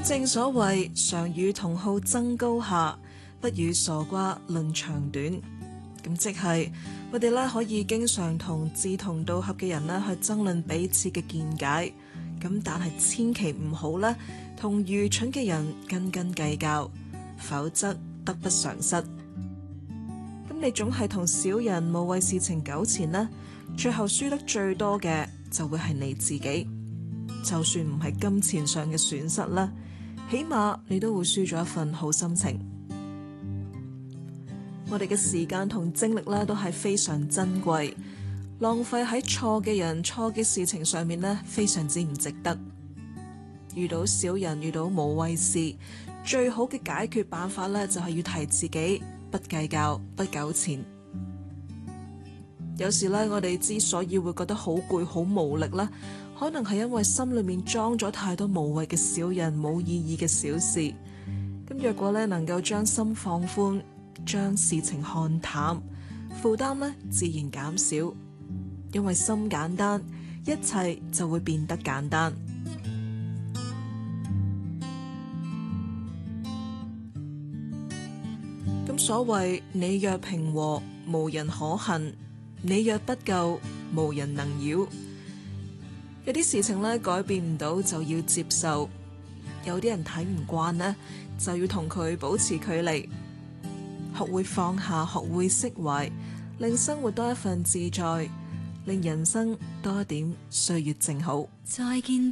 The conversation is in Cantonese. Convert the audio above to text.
正所謂常與同好爭高下，不與傻瓜論長短。咁即係我哋咧可以經常同志同道合嘅人咧去爭論彼此嘅見解，咁但係千祈唔好咧同愚蠢嘅人斤斤計較，否則得不償失。咁你總係同小人無謂事情糾纏呢，最後輸得最多嘅就會係你自己。就算唔係金錢上嘅損失啦，起碼你都會輸咗一份好心情。我哋嘅時間同精力咧都係非常珍貴，浪費喺錯嘅人、錯嘅事情上面咧，非常之唔值得。遇到小人、遇到無謂事，最好嘅解決辦法咧就係要提自己不計較、不糾纏。有時咧，我哋之所以會覺得好攰、好無力啦，可能係因為心裏面裝咗太多無謂嘅小人、冇意義嘅小事。咁若果咧能夠將心放寬，將事情看淡，負擔咧自然減少。因為心簡單，一切就會變得簡單。咁所謂你若平和，無人可恨；你若不夠，無人能擾。有啲事情咧改變唔到就要接受，有啲人睇唔慣呢，就要同佢保持距離，學會放下，學會釋懷，令生活多一份自在，令人生多一點歲月靜好。 再見